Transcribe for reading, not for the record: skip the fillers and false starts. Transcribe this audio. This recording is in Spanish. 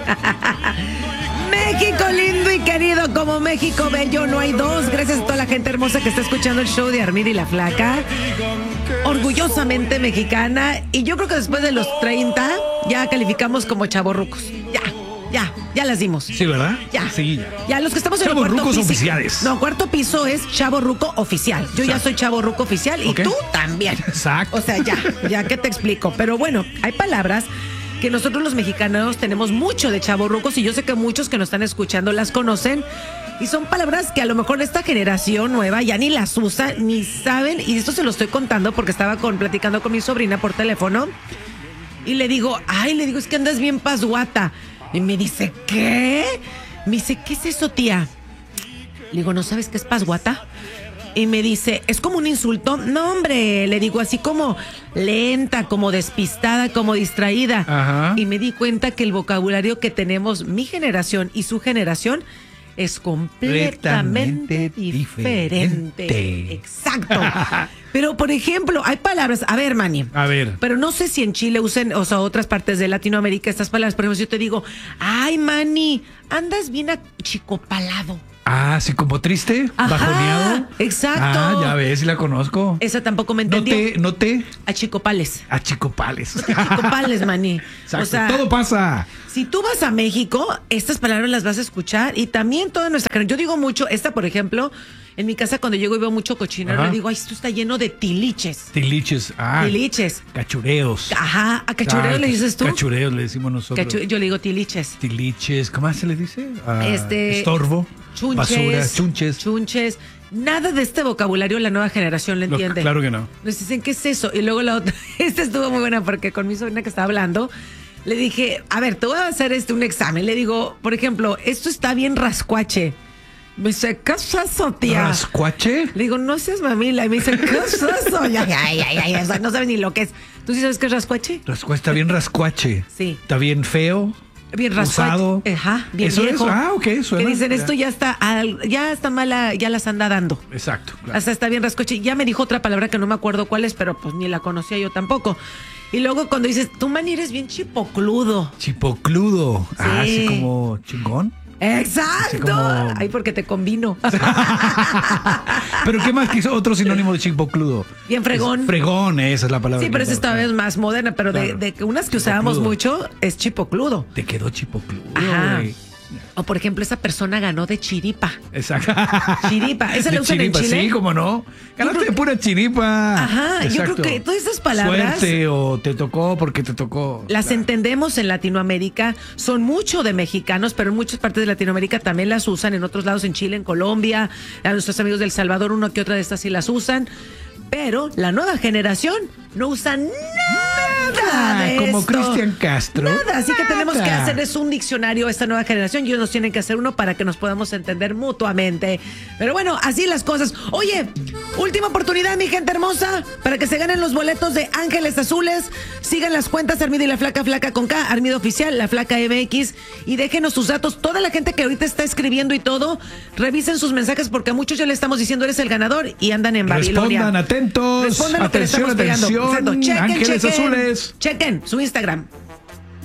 México lindo y querido, como México bello, no hay dos. Gracias a toda la gente hermosa que está escuchando el show de Armida y la Flaca. Orgullosamente mexicana. Y yo creo que después de los 30 ya calificamos como chavorrucos. Ya las dimos. Sí, ¿verdad? Ya. Sí. Ya, los que estamos en el cuarto Chavorrucos piso. oficiales. No, cuarto piso es chavorruco oficial. Yo ya soy chavorruco oficial y Ok. tú también. Exacto. O sea, ya que te explico. Pero bueno, hay palabras que nosotros los mexicanos tenemos mucho de chavorrucos y yo sé que muchos que nos están escuchando las conocen. Y son palabras que a lo mejor esta generación nueva ya ni las usa, ni saben. Y esto se lo estoy contando porque estaba platicando con mi sobrina por teléfono. Y le digo, es que andas bien pasguata. Y me dice, ¿qué? Me dice, ¿qué es eso, tía? Le digo, ¿no sabes qué es pasguata? Y me dice, ¿es como un insulto? No, hombre, le digo, así como lenta, como despistada, como distraída. Ajá. Y me di cuenta que el vocabulario que tenemos mi generación y su generación es completamente diferente. Exacto. Pero, por ejemplo, hay palabras, a ver, Manny. A ver. Pero no sé si en Chile usen, o sea, otras partes de Latinoamérica estas palabras. Por ejemplo, si yo te digo, ay, Manny, andas bien achicopalado. Ah, sí, como triste, Ajá, bajoneado. exacto. Ah, ya ves, sí la conozco. Esa tampoco me entendió. No te Achicopales. achicopales. Achicopales, Manny. Exacto, O sea, todo pasa. si tú vas a México, estas palabras las vas a escuchar y también toda nuestra... Yo digo mucho, esta, por ejemplo, en mi casa cuando llego y veo mucho cochinero, Ajá. le digo, ay, esto está lleno de tiliches. Tiliches. Ah, Tiliches. cachureos. Ajá, ¿a cachureo Ah, le dices tú? Cachureos le decimos nosotros. Yo le digo tiliches. Tiliches, ¿cómo más se le dice? Ah, Este, estorbo, Chunches. basura, chunches. Chunches. Nada de este vocabulario la nueva generación lo entiende. Claro que no. Nos dicen, ¿qué es eso? Y luego la otra, esta estuvo muy buena porque con mi sobrina que estaba hablando, le dije, a ver, te voy a hacer un examen. Le digo, por ejemplo, esto está bien rascuache. Me dice, ¿qué es eso, tía? ¿Rascuache? Le digo, no seas mamila. Y me dice, ¿qué es eso? Ya, o sea, no sabes ni lo que es. ¿Tú sí sabes qué es rascuache? Está bien rascuache. Sí. Está bien feo. Bien rascuache. Usado. Ajá, bien ¿Eso viejo. es? Ah, ok, suena. Que dicen, Ya. esto ya está mala, ya las anda dando. Exacto. Claro. Hasta está bien rascoche. Ya me dijo otra palabra que no me acuerdo cuál es, pero pues ni la conocía yo tampoco. Y luego cuando dices, tú, Manny, eres bien chipocludo. Chipocludo. Ah, Sí. así como chingón. ¡Exacto! Así como- Ay, porque te combino. Pero ¿qué más quiso otro sinónimo de chipocludo? Bien fregón. Es fregón, esa es la palabra. Sí, que pero esa me esta gusta. vez más moderna, pero Claro. de unas que usábamos Chipocludo. mucho es chipocludo. Te quedó chipocludo, Ajá. güey. O por ejemplo, esa persona ganó de chiripa. Exacto. Chiripa. ¿Esa De la usan chiripa, en Chile? sí, cómo no. Ganaste creo de pura chiripa. Ajá, yo creo que todas esas palabras- Suerte o te tocó porque te tocó. Las Claro. entendemos en Latinoamérica, son mucho de mexicanos, pero en muchas partes de Latinoamérica también las usan, en otros lados, en Chile, en Colombia, a nuestros amigos del Salvador, uno que otra de estas sí las usan, pero la nueva generación no usa nada de como esto. Cristian Castro. Nada, así que tenemos que Nada. hacer un diccionario a esta nueva generación y ellos nos tienen que hacer uno para que nos podamos entender mutuamente. Pero bueno, así las cosas. Oye, última oportunidad, mi gente hermosa, para que se ganen los boletos de Ángeles Azules. Sigan las cuentas Armida y la Flaca, Flaca con K, Armida Oficial, la Flaca MX, y déjenos sus datos. Toda la gente que ahorita está escribiendo y todo, revisen sus mensajes porque a muchos ya le estamos diciendo eres el ganador y andan en Babilonia. Respondan atentos. Respondan lo que le Atención, estamos pegando. atención. Perfecto. Chequen, Ángeles chequen. Azules. Chequen su Instagram.